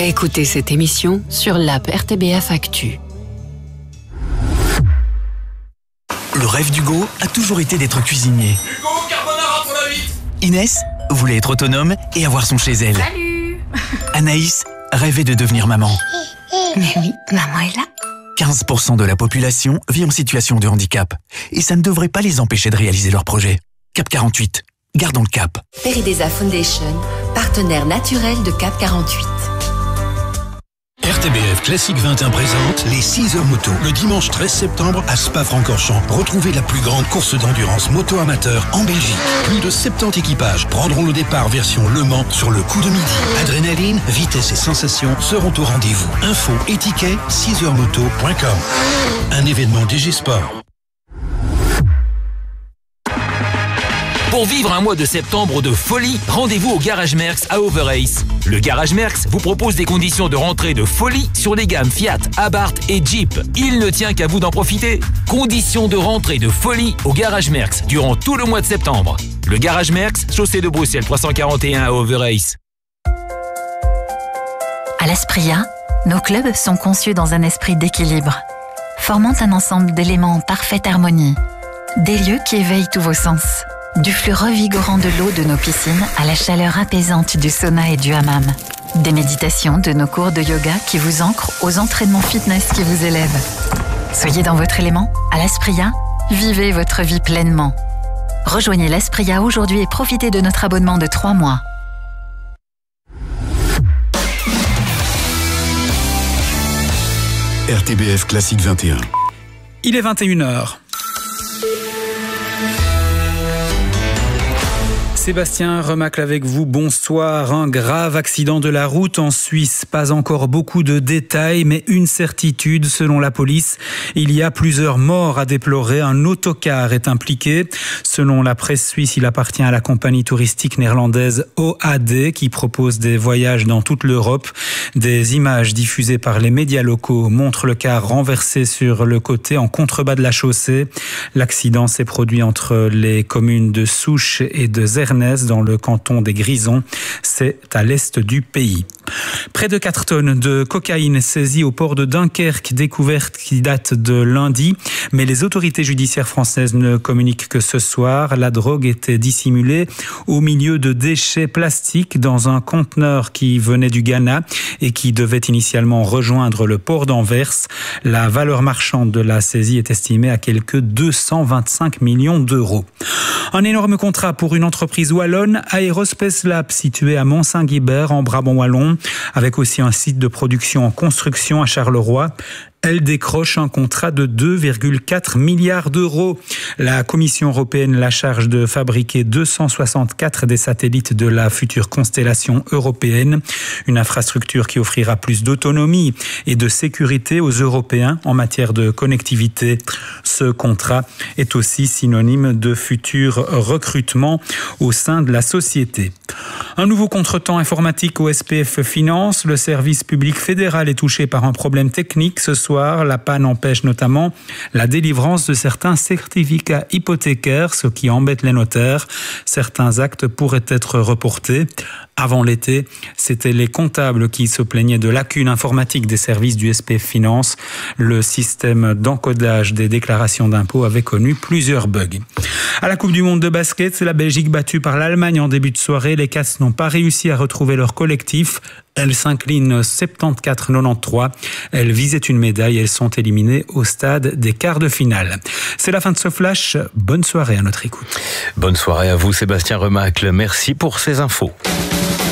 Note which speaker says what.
Speaker 1: Réécoutez cette émission sur l'app RTBF Actu.
Speaker 2: Le rêve d'Hugo a toujours été d'être cuisinier.
Speaker 3: Hugo, carbonara pour la vite.
Speaker 2: Inès voulait être autonome et avoir son chez elle.
Speaker 4: Salut.
Speaker 2: Anaïs rêvait de devenir maman.
Speaker 4: Mais oui, maman est là.
Speaker 2: 15% de la population vit en situation de handicap. Et ça ne devrait pas les empêcher de réaliser leurs projets. Cap 48. Gardons le cap.
Speaker 5: Peridesa Foundation, partenaire naturel de Cap 48.
Speaker 6: RTBF Classique 21 présente les 6 heures moto. Le dimanche 13 septembre à Spa-Francorchamps. Retrouvez la plus grande course d'endurance moto amateur en Belgique. Plus de 70 équipages prendront le départ version Le Mans sur le coup de midi. Adrénaline, vitesse et sensations seront au rendez-vous. Info et tickets 6heurmoto.com. Un événement DG Sport.
Speaker 7: Pour vivre un mois de septembre de folie, rendez-vous au Garage Merckx à Overace. Le Garage Merckx vous propose des conditions de rentrée de folie sur les gammes Fiat, Abarth et Jeep. Il ne tient qu'à vous d'en profiter. Conditions de rentrée de folie au Garage Merckx durant tout le mois de septembre. Le Garage Merckx, chaussée de Bruxelles 341 à Overace.
Speaker 8: À l'Aspria, nos clubs sont conçus dans un esprit d'équilibre, formant un ensemble d'éléments en parfaite harmonie. Des lieux qui éveillent tous vos sens. Du flux revigorant de l'eau de nos piscines à la chaleur apaisante du sauna et du hammam. Des méditations de nos cours de yoga qui vous ancrent aux entraînements fitness qui vous élèvent. Soyez dans votre élément, à l'Aspria, vivez votre vie pleinement. Rejoignez l'Aspria aujourd'hui et profitez de notre abonnement de 3 mois.
Speaker 9: RTBF Classique 21.
Speaker 10: Il est 21h. Sébastien Remacle avec vous, bonsoir. Un grave accident de la route en Suisse. Pas encore beaucoup de détails, mais une certitude selon la police. Il y a plusieurs morts à déplorer. Un autocar est impliqué. Selon la presse suisse, il appartient à la compagnie touristique néerlandaise OAD qui propose des voyages dans toute l'Europe. Des images diffusées par les médias locaux montrent le car renversé sur le côté en contrebas de la chaussée. L'accident s'est produit entre les communes de Souche et de Zernez dans le canton des Grisons. C'est à l'est du pays. Près de 4 tonnes de cocaïne saisies au port de Dunkerque, découverte qui date de lundi. Mais les autorités judiciaires françaises ne communiquent que ce soir. La drogue était dissimulée au milieu de déchets plastiques dans un conteneur qui venait du Ghana et qui devait initialement rejoindre le port d'Anvers. La valeur marchande de la saisie est estimée à quelque 225 millions d'euros. Un énorme contrat pour une entreprise wallonne, Aerospace Lab, située à Mont-Saint-Guibert en Brabant wallon, avec aussi un site de production en construction à Charleroi. Elle décroche un contrat de 2,4 milliards d'euros. La Commission européenne la charge de fabriquer 264 des satellites de la future constellation européenne. Une infrastructure qui offrira plus d'autonomie et de sécurité aux Européens en matière de connectivité. Ce contrat est aussi synonyme de futur recrutement au sein de la société. Un nouveau contretemps informatique au SPF Finance. Le service public fédéral est touché par un problème technique ce soir. La panne empêche notamment la délivrance de certains certificats hypothécaires, ce qui embête les notaires. Certains actes pourraient être reportés. Avant l'été, c'était les comptables qui se plaignaient de lacunes informatiques des services du SPF Finance. Le système d'encodage des déclarations d'impôts avait connu plusieurs bugs. À la Coupe du Monde de basket, c'est la Belgique battue par l'Allemagne en début de soirée. Les Cats n'ont pas réussi à retrouver leur collectif. Elles s'inclinent 74-93. Elles visaient une médaille. Elles sont éliminées au stade des quarts de finale. C'est la fin de ce flash. Bonne soirée à notre écoute.
Speaker 11: Bonne soirée à vous, Sébastien Remacle. Merci pour ces infos.